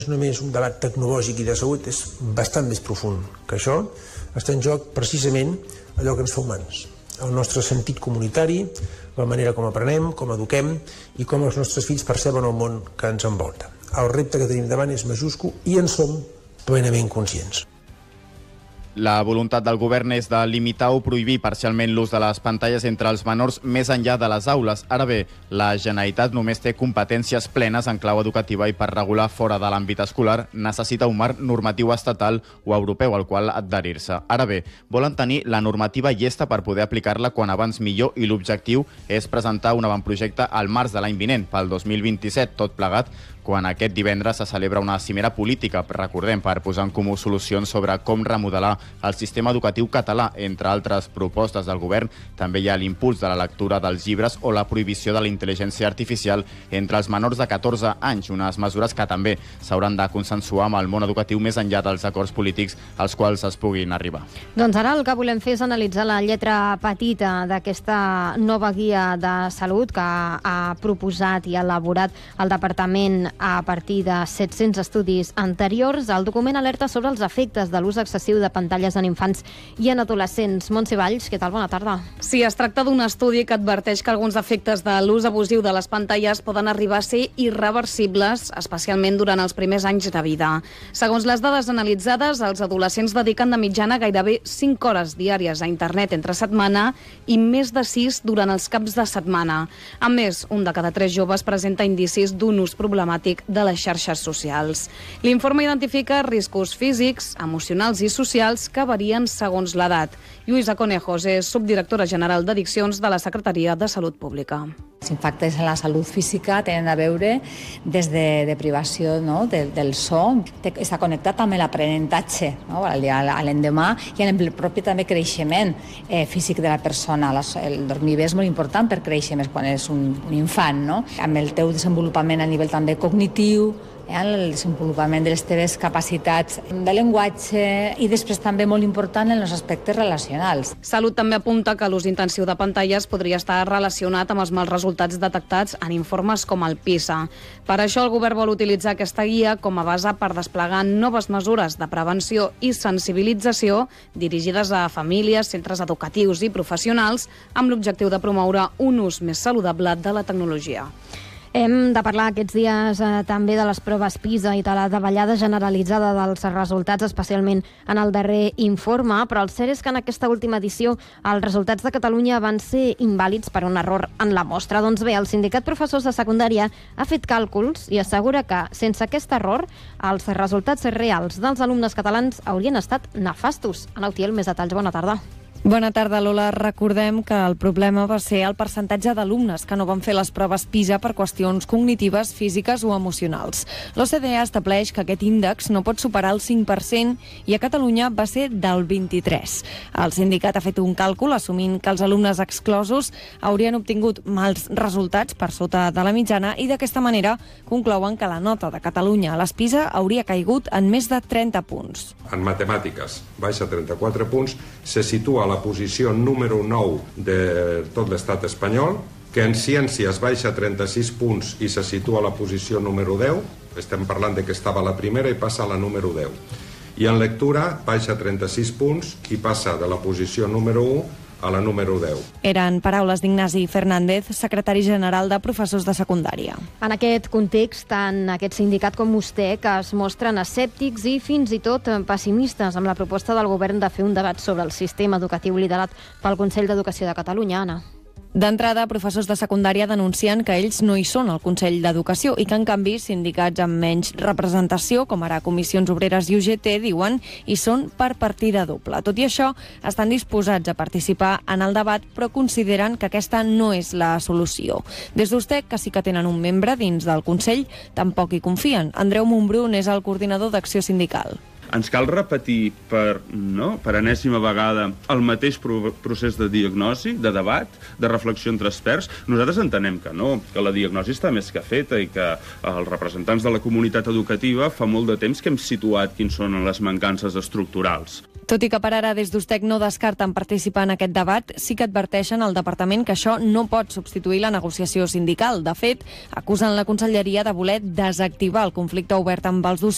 és només un debat tecnològic i de salut, és bastant més profund que això. Està en joc precisament allò que ens fa humans, el nostre sentit comunitari, la manera com aprenem, com eduquem i com els nostres fills perceben el món que ens envolta. El repte que tenim davant és majúscul i en som plenament conscients. La voluntat del govern és de limitar o prohibir parcialment l'ús de les pantalles entre els menors més enllà de les aules. Ara bé, la Generalitat només té competències plenes en clau educativa i per regular fora de l'àmbit escolar necessita un marc normatiu estatal o europeu al qual adherir-se. Ara bé, volen tenir la normativa llesta per poder aplicar-la quan abans millor i l'objectiu és presentar un avantprojecte al març de l'any vinent, pel 2027, tot plegat, quan aquest divendres se celebra una cimera política, recordem, per posar en comú solucions sobre com remodelar el sistema educatiu català. Entre altres propostes del govern, també hi ha l'impuls de la lectura dels llibres o la prohibició de la intel·ligència artificial entre els menors de 14 anys, unes mesures que també s'hauran de consensuar amb el món educatiu més enllà dels acords polítics als quals es puguin arribar. Doncs ara el que volem fer és analitzar la lletra petita d'aquesta nova guia de salut que ha proposat i elaborat el Departament a partir de 700 estudis anteriors. El document alerta sobre els efectes de l'ús excessiu de pantalles en infants i en adolescents. Montse Valls, què tal? Bona tarda. Sí, es tracta d'un estudi que adverteix que alguns efectes de l'ús abusiu de les pantalles poden arribar a ser irreversibles, especialment durant els primers anys de vida. Segons les dades analitzades, els adolescents dediquen de mitjana gairebé 5 hores diàries a internet entre setmana i més de 6 durant els caps de setmana. A més, un de cada 3 joves presenta indicis d'un ús problemàtic de les xarxes socials. L'informe identifica riscos físics, emocionals i socials que varien segons l'edat. Lluïsa Conejos és subdirectora general d'Addiccions de la Secretaria de Salut Pública. Els impactes en la salut física tenen a veure des de privació, no? del son, està connectat amb l'aprenentatge, no? a l'endemà i amb el propi també creixement físic de la persona. El dormir bé és molt important per créixer més quan és un infant, no? Amb el teu desenvolupament a nivell també cognitiu, el desenvolupament de les teves capacitats de llenguatge i després també molt important en els aspectes relacionals. Salut també apunta que l'ús intensiu de pantalles podria estar relacionat amb els mals resultats detectats en informes com el PISA. Per això el govern vol utilitzar aquesta guia com a base per desplegar noves mesures de prevenció i sensibilització dirigides a famílies, centres educatius i professionals amb l'objectiu de promoure un ús més saludable de la tecnologia. Hem de parlar aquests dies també de les proves PISA i de la davallada generalitzada dels resultats, especialment en el darrer informe, però el cert és que en aquesta última edició els resultats de Catalunya van ser invàlids per un error en la mostra. Doncs bé, el Sindicat Professors de Secundària ha fet càlculs i assegura que, sense aquest error, els resultats reals dels alumnes catalans haurien estat nefastos. Ana Utiel, més detalls. Bona tarda. Bona tarda, Lola. Recordem que el problema va ser el percentatge d'alumnes que no van fer les proves PISA per qüestions cognitives, físiques o emocionals. L'OCDE estableix que aquest índex no pot superar el 5% i a Catalunya va ser del 23%. El sindicat ha fet un càlcul assumint que els alumnes exclosos haurien obtingut mals resultats per sota de la mitjana i d'aquesta manera conclouen que la nota de Catalunya a les PISA hauria caigut en més de 30 punts. En matemàtiques baixa 34 punts, se situa a la posició número 9 de tot l'estat espanyol, que en ciències baixa 36 punts i se situa a la posició número 10, estem parlant de que estava a la primera i passa a la número 10. I en lectura baixa 36 punts i passa de la posició número 1 a la número 10. Eren paraules d'Ignasi Fernández, secretari general de Professors de Secundària. En aquest context, tant aquest sindicat com vostè, que es mostren escèptics i fins i tot pessimistes amb la proposta del govern de fer un debat sobre el sistema educatiu liderat pel Consell d'Educació de Catalunya. Anna. D'entrada, professors de secundària denuncien que ells no hi són al Consell d'Educació i que, en canvi, sindicats amb menys representació, com ara Comissions Obreres i UGT, diuen hi són per partida doble. Tot i això, estan disposats a participar en el debat, però consideren que aquesta no és la solució. Des d'USTEC, que sí que tenen un membre dins del Consell, tampoc hi confien. Andreu Montbrun és el coordinador d'Acció Sindical. Ens cal repetir per enèsima vegada el mateix procés de diagnosi, de debat, de reflexió entre experts. Nosaltres entenem que no, que la diagnosi està més que feta i que els representants de la comunitat educativa fa molt de temps que hem situat quins són les mancances estructurals. Tot i que per ara des d'USTEC no descarten participar en aquest debat, sí que adverteixen al departament que això no pot substituir la negociació sindical. De fet, acusen la conselleria de voler desactivar el conflicte obert amb els docents